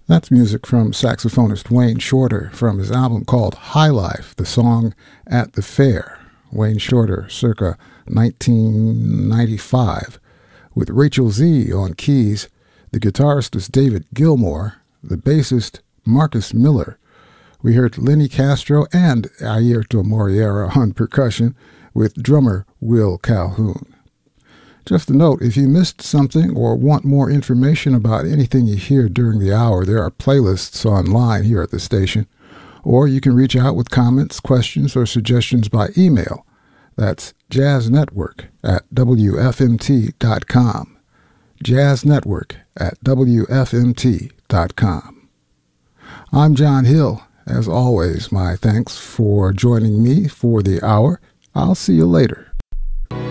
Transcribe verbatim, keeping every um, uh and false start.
That's music from saxophonist Wayne Shorter from his album called High Life, the song At the Fair. Wayne Shorter, circa nineteen ninety-five. With Rachel Z on keys, the guitarist is David Gilmour, the bassist Marcus Miller. We heard Lenny Castro and Airto Moreira on percussion with drummer Will Calhoun. Just a note, if you missed something or want more information about anything you hear during the hour, there are playlists online here at the station, or you can reach out with comments, questions, or suggestions by email. That's jazznetwork at w f m t dot com. jazznetwork at w f m t dot com. I'm John Hill. As always, my thanks for joining me for the hour. I'll see you later.